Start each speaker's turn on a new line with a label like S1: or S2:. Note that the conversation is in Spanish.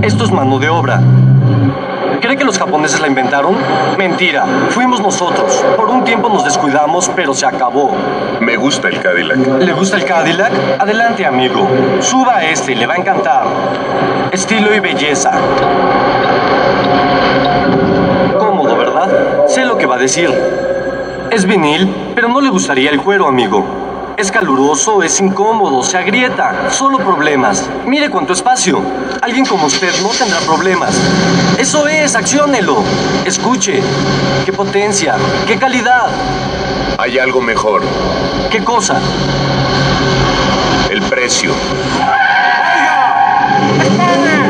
S1: Esto es mano de obra. ¿Cree que los japoneses la inventaron? Mentira, fuimos nosotros. Por un tiempo nos descuidamos, pero se acabó.
S2: Me gusta el Cadillac.
S1: ¿Le gusta el Cadillac? Adelante, amigo. Suba a este, le va a encantar. Estilo y belleza. Cómodo, ¿verdad? Sé lo que va a decir. Es vinil, pero no le gustaría el cuero, amigo. Es caluroso, es incómodo, se agrieta. Solo problemas. Mire cuánto espacio. Alguien como usted no tendrá problemas. Eso es, acciónelo. Escuche. ¡Qué potencia! ¡Qué calidad!
S2: Hay algo mejor.
S1: ¿Qué cosa?
S2: El precio.
S1: ¡Oiga! ¡Espere!